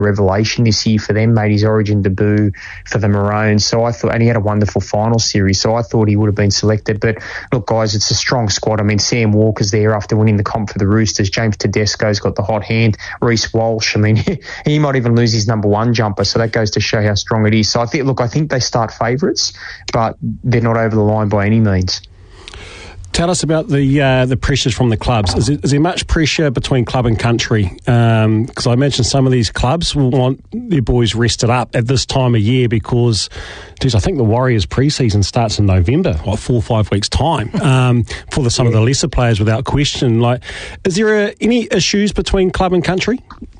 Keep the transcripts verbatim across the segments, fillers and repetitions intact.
revelation this year for them, made his Origin debut for the Maroons. So I thought, and he had a wonderful final series, so I thought he would have been selected. But look, guys, it's a strong squad. I mean, Sam Walker's there after winning the comp for the Roosters. James Tedesco's got the hot hand. Reece Walsh, I mean, he might even lose his number one jumper, so that goes to show how strong it is. So I think, look, I think they start favourites, but they're not over the line by any means. Tell us about the uh, the pressures from the clubs. Is, it, is there much pressure between club and country? Because um, I imagine some of these clubs will want their boys rested up at this time of year because, geez, I think the Warriors pre-season starts in November, what, four or five weeks' time, um, for the, some of the lesser players without question. Like, is there a, any issues between club and country?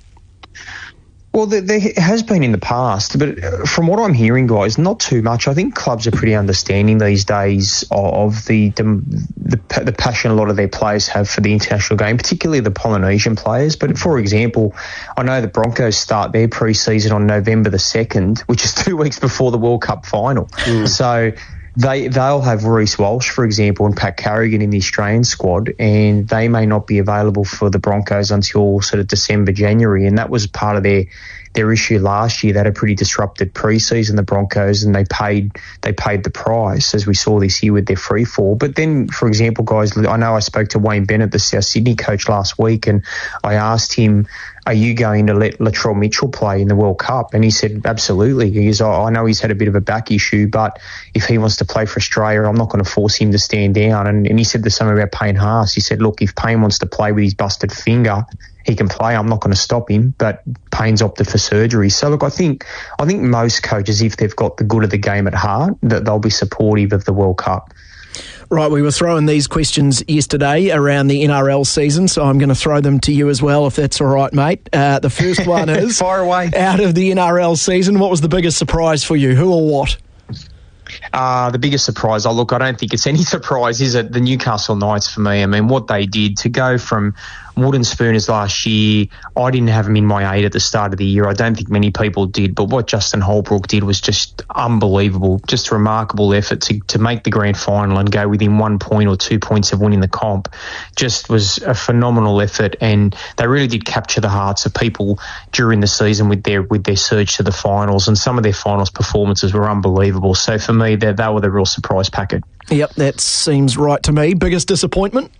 Well, there, there has been in the past, but from what I'm hearing, guys, not too much. I think clubs are pretty understanding these days of the the, the the passion a lot of their players have for the international game, particularly the Polynesian players. But for example, I know the Broncos start their pre-season on November the second, which is two weeks before the World Cup final. Mm. So They, they'll have Reece Walsh, for example, and Pat Carrigan in the Australian squad, and they may not be available for the Broncos until sort of December, January, and that was part of their their issue last year. They had a pretty disrupted pre-season, the Broncos, and they paid they paid the price, as we saw this year with their free fall. But then, for example, guys, I know I spoke to Wayne Bennett, the South Sydney coach, last week, and I asked him, are you going to let Latrell Mitchell play in the World Cup? And he said, absolutely. He goes, I know he's had a bit of a back issue, but if he wants to play for Australia, I'm not going to force him to stand down. And, and he said the same about Payne Haas. He said, look, if Payne wants to play with his busted finger, he can play. I'm not going to stop him, but Payne's opted for surgery. So, look, I think I think most coaches, if they've got the good of the game at heart, that they'll be supportive of the World Cup. Right, we were throwing these questions yesterday around the N R L season, so I'm going to throw them to you as well, if that's all right, mate. Uh, the first one is, fire away. Out of the N R L season, what was the biggest surprise for you? Who or what? Uh, the biggest surprise, oh, look, I don't think it's any surprise, is it the Newcastle Knights for me. I mean, what they did to go from wooden spooners last year, I didn't have them in my eight at the start of the year. I don't think many people did, but what Justin Holbrook did was just unbelievable, just a remarkable effort to, to make the grand final and go within one point or two points of winning the comp. Just was a phenomenal effort, and they really did capture the hearts of people during the season with their with their surge to the finals, and some of their finals performances were unbelievable. So for me, they, they were the real surprise packet. Yep, that seems right to me. Biggest disappointment?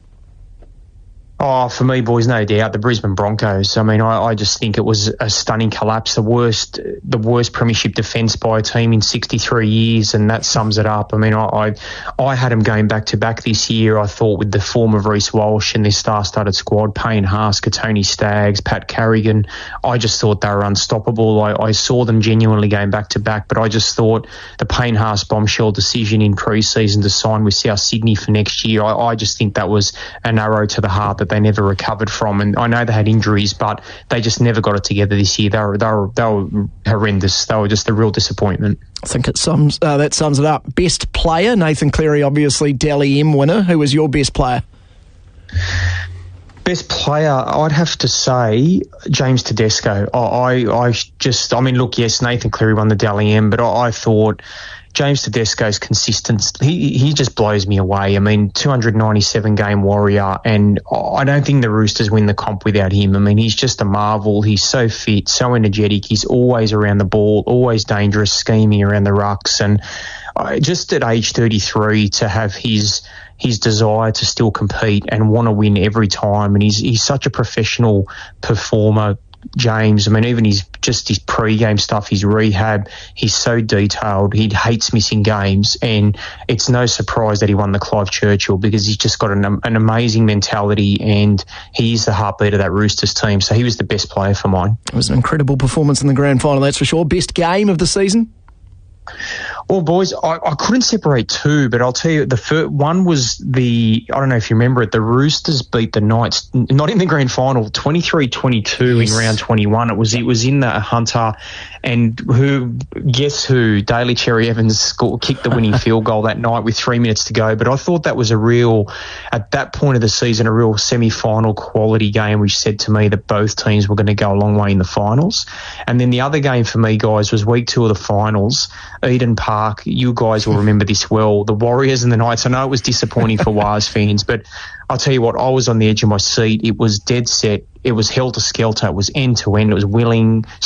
Oh, for me, boys, no doubt, the Brisbane Broncos. I mean, I, I just think it was a stunning collapse, the worst the worst premiership defence by a team in sixty-three years, and that sums it up. I mean, I I, I had them going back-to-back this year, I thought, with the form of Reece Walsh and their star-studded squad, Payne Haas, Tony Staggs, Pat Carrigan. I just thought they were unstoppable. I, I saw them genuinely going back-to-back, but I just thought the Payne Haas bombshell decision in pre-season to sign with South Sydney for next year, I, I just think that was an arrow to the heart that they never recovered from. And I know they had injuries, but they just never got it together this year. They were they were, they were horrendous. They were just a real disappointment. I think it sums uh, that sums it up. Best player, Nathan Cleary, obviously Dally M winner. Who was your best player? Best player, I'd have to say James Tedesco. I, I, I just, I mean, look, yes, Nathan Cleary won the Dally M, but I, I thought James Tedesco's consistency, he he just blows me away. I mean, two hundred ninety-seven game warrior, and I don't think the Roosters win the comp without him. I mean, he's just a marvel. He's so fit, so energetic. He's always around the ball, always dangerous, scheming around the rucks. And uh, just at age thirty-three, to have his his desire to still compete and want to win every time, and he's he's such a professional performer, James. I mean, even his just his pre-game stuff, his rehab, he's so detailed. He hates missing games, and it's no surprise that he won the Clive Churchill, because he's just got an, an amazing mentality, and he's the heartbeat of that Roosters team. So he was the best player for mine. It was an incredible performance in the grand final, that's for sure. Best game of the season? Well, boys, I, I couldn't separate two, but I'll tell you, the first one was the, I don't know if you remember it, the Roosters beat the Knights, not in the grand final, twenty-three twenty-two yes. in round twenty-one. It was it was in the Hunter, and who, guess who, Daly Cherry Evans scored, kicked the winning field goal that night with three minutes to go. But I thought that was a real, at that point of the season, a real semi-final quality game, which said to me that both teams were going to go a long way in the finals. And then the other game for me, guys, was week two of the finals, Eden Park Park. You guys will remember this well. The Warriors and the Knights. I know it was disappointing for Wars fans, but I'll tell you what, I was on the edge of my seat. It was dead set. It was helter-skelter. It was end-to-end. It was willing,